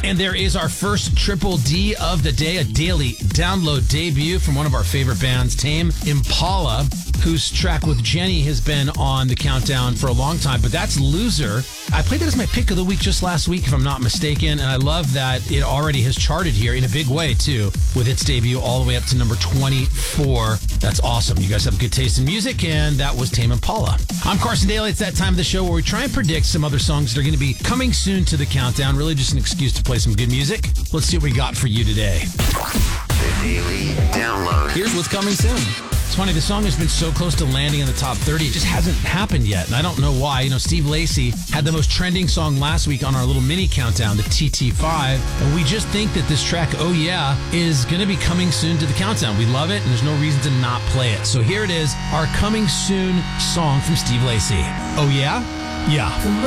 And there is our first Triple D of the day, a daily download debut from one of our favorite bands, Tame Impala, whose track with Jenny has been on the countdown for a long time, but that's Loser. I played that as my pick of the week just last week, if I'm not mistaken, and I love that it already has charted here in a big way, too, with its debut all the way up to number 24. That's awesome. You guys have good taste in music, and that was Tame Impala. I'm Carson Daly. It's that time of the show where we try and predict some other songs that are going to be coming soon to the countdown. Really just an excuse to play some good music. Let's see what we got for you today. The Daily Download. Here's what's coming soon. It's funny, the song has been so close to landing in the top 30, it just hasn't happened yet, and I don't know why. You know, Steve Lacy had the most trending song last week on our little mini countdown, the TT5, and we just think that this track, Oh Yeah, is going to be coming soon to the countdown. We love it, and there's no reason to not play it. So here it is, our coming soon song from Steve Lacy. Oh Yeah? Yeah.